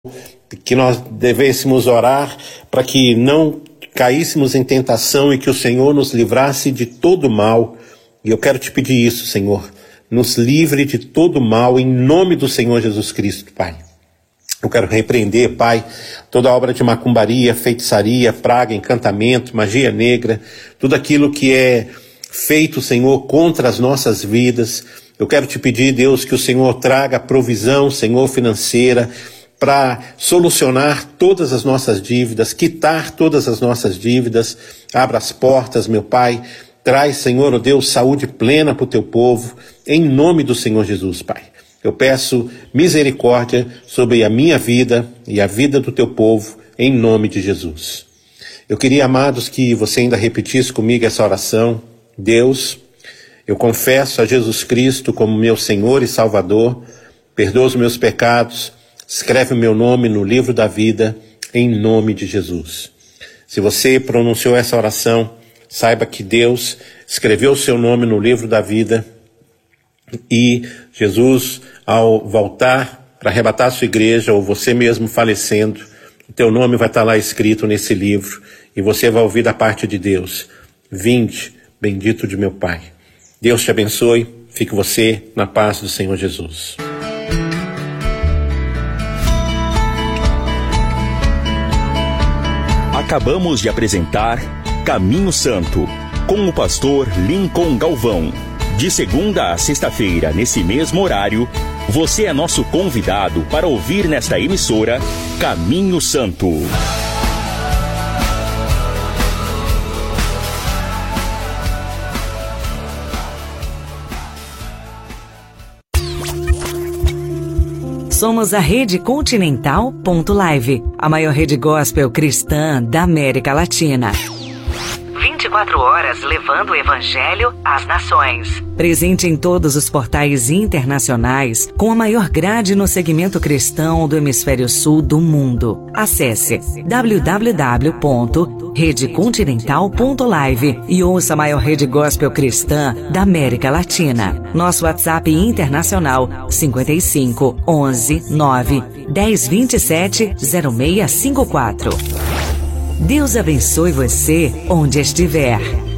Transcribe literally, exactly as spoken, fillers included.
que nós devêssemos orar para que não caíssemos em tentação e que o Senhor nos livrasse de todo mal. E eu quero te pedir isso, Senhor. Nos livre de todo mal em nome do Senhor Jesus Cristo, Pai. Eu quero repreender, Pai, toda obra de macumbaria, feitiçaria, praga, encantamento, magia negra, tudo aquilo que é feito, Senhor, contra as nossas vidas. Eu quero te pedir, Deus, que o Senhor traga provisão, Senhor, financeira, para solucionar todas as nossas dívidas, quitar todas as nossas dívidas. Abra as portas, meu Pai. Traz, Senhor, ó Deus, saúde plena para o teu povo, em nome do Senhor Jesus, Pai. Eu peço misericórdia sobre a minha vida e a vida do teu povo, em nome de Jesus. Eu queria, amados, que você ainda repetisse comigo essa oração. Deus, eu confesso a Jesus Cristo como meu Senhor e Salvador, perdoa os meus pecados, escreve o meu nome no livro da vida, em nome de Jesus. Se você pronunciou essa oração, saiba que Deus escreveu o seu nome no livro da vida e Jesus, ao voltar para arrebatar a sua igreja, ou você mesmo falecendo, o teu nome vai estar lá escrito nesse livro e você vai ouvir da parte de Deus: vinde, bendito de meu Pai. Deus te abençoe, fique você na paz do Senhor Jesus. Acabamos de apresentar Caminho Santo, com o pastor Lincoln Galvão. De segunda a sexta-feira, nesse mesmo horário, você é nosso convidado para ouvir nesta emissora Caminho Santo. Somos a Rede Continental ponto live, a maior rede gospel cristã da América Latina. vinte e quatro horas levando o Evangelho às nações. Presente em todos os portais internacionais, com a maior grade no segmento cristão do hemisfério sul do mundo. Acesse w w w ponto rede continental ponto live e ouça a maior rede gospel cristã da América Latina. Nosso WhatsApp internacional cinco cinco, onze, nove, dez, vinte e sete, zero seis cinco quatro. Deus abençoe você onde estiver.